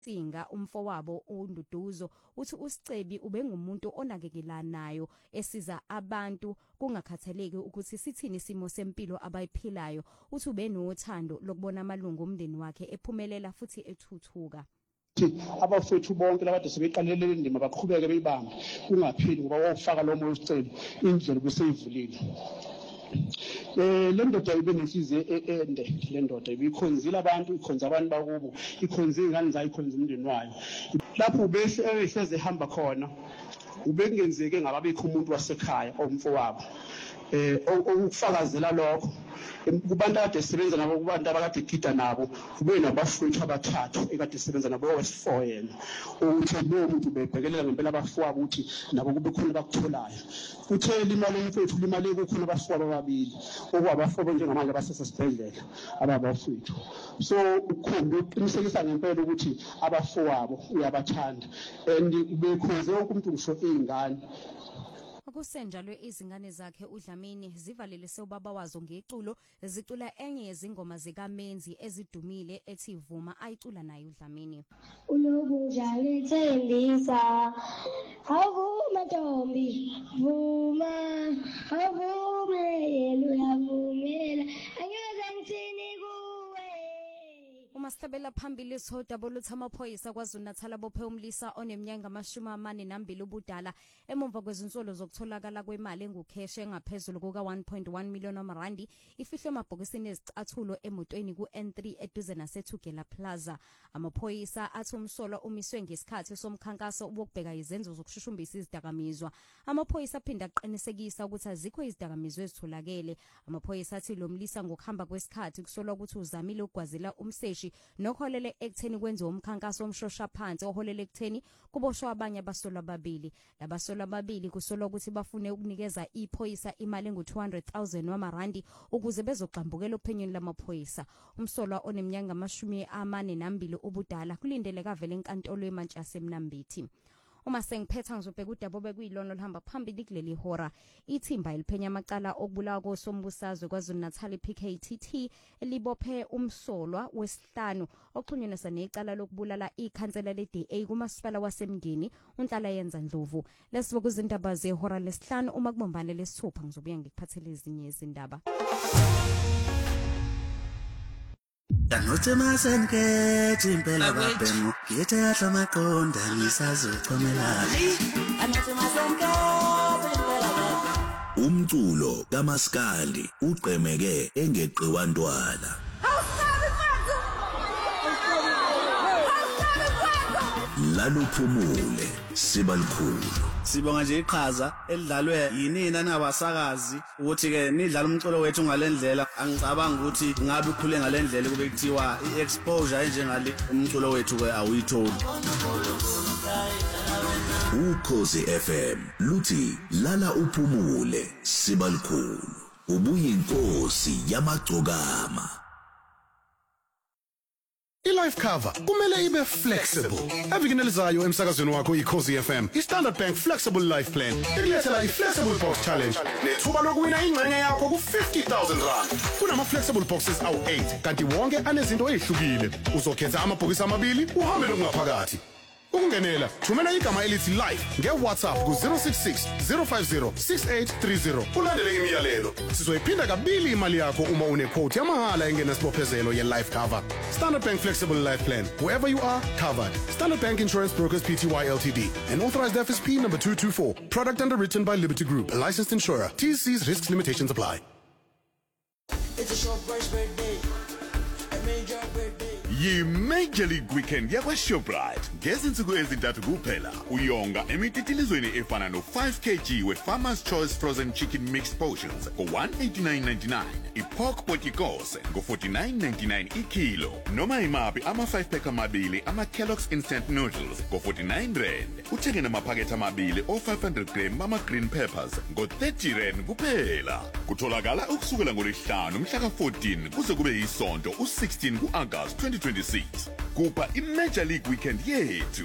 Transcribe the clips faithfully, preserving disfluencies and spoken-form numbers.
Singa umfowabo uNduduzo uthi uSicebi ubengumuntu onakekelanayo esiza abantu kungakhathaleki ukuthi sithini isimo sempilo abayiphilayo uthi ubenothando lokubona amalungu omndeni wakhe ephumelela futhi ethuthuka. Abafethu bonke labade sebeqalele indima baqhubeke beyibamba kungapheli ngoba wawufaka lo moya uSicebi indlela kuseyivulile. Eh le ndoda ibe nenhliziyo ende le ndoda ibikhonzile abantu ikhonza abantu bakubo ikhonza ingane zayo ikhonza umndeni wayo lapho bese ehleze ehamba khona ubengenzeke ngababikho umuntu wasekhaya omfowabo eh ukufakazela lokho kubantu ade sebenza nabo kubantu abakade gida nabo kube nabafowethu abathathu ekade sebenza nabo wesi-four yena ukuthi lo muntu bebhekelela ngempela abafowabo ukuthi nabo kube khona bakutholayo uthele imali emfethu imali ekukhona abafowabo ababili okwabafowabo njengamanje basesesibhedlela ababafowethu so ukhombe uqinisekisa ngempela ukuthi abafowabo uyabathanda and bekhonze wonke umuntu ngisho izingane. Akusenjalo izingane zakhe uDlamini zivalelise ubaba wazo ngeculo zicula enye yezingoma zikaMenzi ezidumile ethi Vuma ayicula naye uDlamini. Unobunjalo thembisa awuvuma Ntombi vuma awuvume yena uyavumela angeze ngithini kuwe. Umastabela phambili soda bolutha amaphoyisa kwaZulu-Natal bophe umlisa oneminyaka amashumi amane nambili ubudala emumva kwezinsolo zokutholakala kwemali engukheshe engaphezulu kuka one point one million amarandi ifihlwe emabhokisini ezicathulo emotweni ku N three eduze naseThugela Plaza. Amaphoyisa athi umsolo umiswe ngesikhathi somkhankaso wokubheka izenzo zokushushumbisa izidakamizwa. Amaphoyisa aphinda aqinisekisa ukuthi azikho izidakamizwa ezitholakele. Amaphoyisa athi lo mlisa ngokuhamba kwesikhathi kusolwa ukuthi uzamile ukugwazela umseshi nokholele ekutheni kwenziwa umkhankaso omshosha phansi oholele ekutheni kuboshwa abanye abasolwa ababili. Labasolwa ababili kusolwa ukuthi bafune ukunikeza iphoyisa imali engu two hundred thousand wamarandi ukuze bezoxambukela ophenyweni lamaphoyisa. Umsolwa oneminyaka amashumi amane nambili ubudala kulindeleka vele enkantolo eMantshasa eMnambithi. Uma sengiphetha ngizobheka udaba obekuyilona olihamba phambili kuleli hora. Ithimba eliphenya amacala okubulawa kosombusazwe kwaZulu-Natal P K T T libophe umsolwa wesihlanu oxhunyenisa necala lokubulala ikhansela le-D A kumasipala waseMngeni uNhlala yenza Ndlovu. Lesibo kuzindaba zehora lesihlanu uma kubombane lesithupha ngizobuya ngikuphathele ezinye izindaba. Anoche masenke chimpela babenu yethatha maqonda nisazochomela. Anoche masenke chimpela babenu umculo kaMaskandi uqhemeke engeqiwa ntwala. Laluphumule sibalikhulu. Sibonga nje iqhaza elidlalwe yinina nabasakazi ukuthi ke nidlala umculo wethu ngalendlela angicabanga ukuthi ngabe ukhule ngalendlela kube kuthiwa iexposure enjengale umculo wethu ke awuyitholi. Ukhosi F M luthi lala uphumule sibalikhulu ubuyinkosi yamagcokama. I-life cover kumele ibe flexible. Evikinelizayo emsakazweni wakho iKhosi F M. I-Standard Bank Flexible Life Plan ikulethela i-Flexible Box Challenge. Nethuba lokuwina ingxenye yakho ku-fifty thousand rand. Kunama-flexible boxes awu eight kanti wonke anezinto ezihlukile. Uzokhetha amabhokisi amabili uhambe lokungaphakathi. Ukungenela thumela igama elithi live ngeWhatsApp ku zero six six zero five zero six eight three zero. Ulandele imiyalelo. Sizoyiphinda kabili imali yakho uma une-quote yamahala engenasibophezelo ye-life cover. Standard Bank Flexible Life Plan. Wherever you are, covered. Standard Bank Insurance Brokers Pty Ltd. An authorized F S P number two two four. Product underwritten by Liberty Group. A licensed insurer. T C's risks limitations apply. It's a short birthday. A major birthday. Yi-Major League Weekend yakwa-Shoprite ngezinsuku ezintathu kuphela uyonga emititilizweni efana no-five kilograms we-Farmer's Choice Frozen Chicken Mixed Portions ngo-one eighty-nine ninety-nine, i-Pork Potjikos ngo-forty-nine ninety-nine ikilo, noma imaphi ama-five pack amabili ama-Kellogg's Instant Noodles ngo-forty-nine rand. Uthenge namaphakethe amabili o-five hundred gram ama-Green Peppers ngo-thirty rand kuphela. Kutholakala ukusukela ngolesihlanu mhla ka-fourteen kuze kube yisonto u-sixteen ku-August twenty twenty-six. Kupa i-Major League Weekend yethu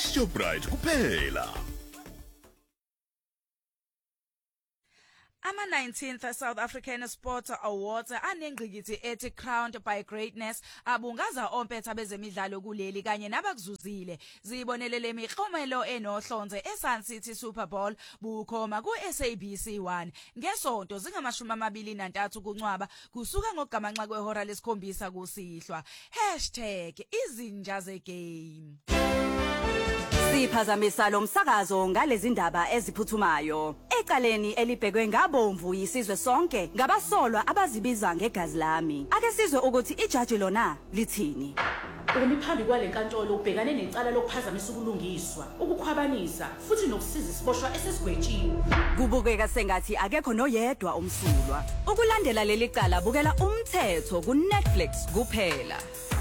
kwa-Shoprite kuphela. Ama nineteenth South African Sport Awards anengqikithi ethi Crowned by Greatness abungaza ompetha bezemidlalo kuleli kanye nabakuzuzile zibonelele imiklomelo enohlonze eSun City Super Bowl bukhoma ku-S A B C one ngesonto zingamashumi amabili nantathu kuNcwaba kusuka ngogamanxa kwehora lesikhombisa kusihlwa hashtag izinja zegame. Siphazamisa lo msakazo ngalezi ndaba eziphuthumayo. Ecaleni elibhekwe ngabomvu yisizwe sonke ngabasolwa abazibiza ngegazi lami. Ake sizwe ukuthi ijaji lona lithini. Umiphambi kwalenkantolo ubhekane necala lokuphazamisa ubulungiswa, ukukhwabanisa futhi nokusiza isiboshwa esesigwetshiwe. Kubukeka sengathi akekho noyedwa umsulwa. Ukulandela leli cala bukela umthetho ku Netflix kuphela.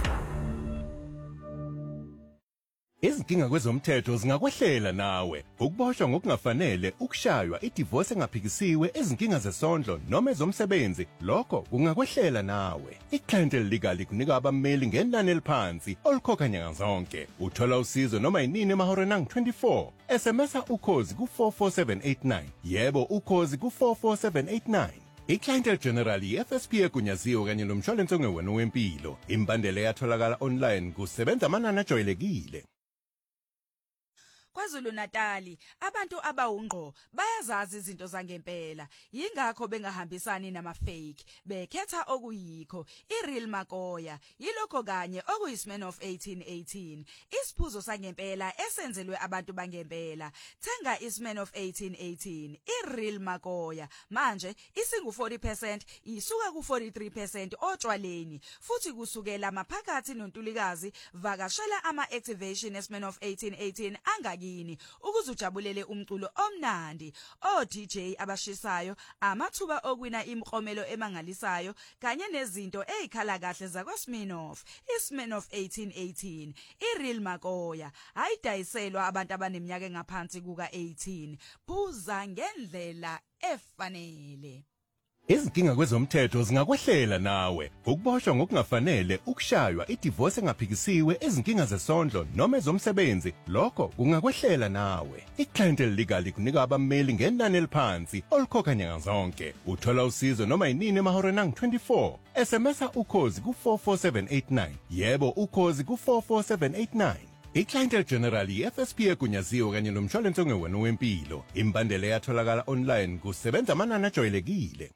Izinkinga kwezomthetho zingakwehlela nawe. Ukuboshwa ngokungafanele, ukushaywa, idivorce engaphikisiwe, izinkinga zesondlo noma ezomsebenzi, lokho kungakwehlela nawe. Iclientele legal kunika abameli ngenani eliphansi olikhokha nyanga zonke. Uthola usizo noma yinini emahoreni angu twenty-four. S M S ukhozi ku four four seven eight nine. Yebo ukhozi ku four four seven eight nine. Iclientele General F S P egunyaziwe kanye nomshwalense ongewena wempilo. Imbandela yatholakala online kusebenza amanani ajwayelekile. KwaZulu Natali abantu abawungqo bayazazi izinto zangempela yingakho bengahambisani nama fake bekhetha okuyikho iReal Makoya yilokho kanye okuyisman of eighteen eighteen isiphuzo sangempela esenzelwe abantu bangempela thenga isman of eighteen eighteen iReal Makoya manje isingu forty percent isuka ku forty-three percent otshwaleni futhi kusukela maphakathi nontulikazi vakashela ama activation isman of eighteen eighteen angaki ukuze ujabulele umculo omnandi o D J abashisayo amathuba okwina imiklomelo emangalisayo kanye nezinto ezikhala kahle zakwaSminoff iSminoff eighteen eighteen iReal Makoya ayidayiselwa abantu abaneminyaka engaphansi kuka eighteen phuza ngendlela efanele. Izinkinga kwezomthetho zingakwehlela nawe. Ukuboshwa ngokungafanele, ukushaywa, idivorce engaphikisiwe, izinkinga zesondlo noma ezomsebenzi, lokho kungakwehlela nawe. Iclientele legal kunika abameli ngenani eliphansi olikhokha nyanga zonke. Uthola usizo noma yinini emahoreni angu twenty-four. S M S ukhozi ku four four seven eight nine. Yebo ukhozi ku four four seven eight nine. Iclientele General F S P egunyaziwe kanye nomshwalense ongewena wempilo. Imbandela yatholakala online kusebenza amanani ajwayelekile.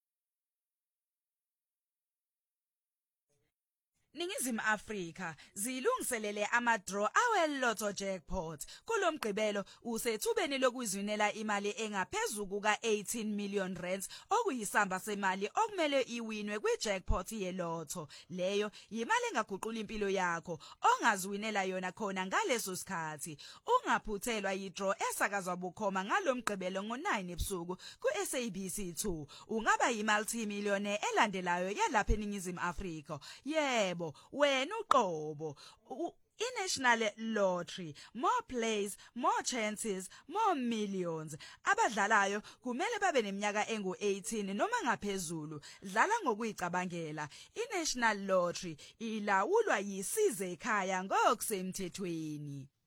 Ningizimu Afrika zilungiselele ama-draw awe-Lotto jackpot kulomgqibelo usethubeni lokuzwinela imali engaphezulu kuka eighteen million rands okuyisamba semali okumele iwinwe kwi-jackpot ye-Lotto leyo yimali engaguqula impilo yakho ongaziwinela yona khona ngaleso sikhathi ungaphuthelwa yi-draw esakazwa bukhoma ngalomgqibelo ngo nine ebusuku ku-S A B C two ungaba yi-multi-millionaire elandelayo yalapha eNingizimu Afrika yebo wena uqobo iNational Lottery more plays more chances more millions abadlalayo kumele babe neminyaka engu eighteen noma ngaphezulu dlala ngokuyicabangela iNational Lottery ilawulwa yisize ekhaya ngokusemthethweni.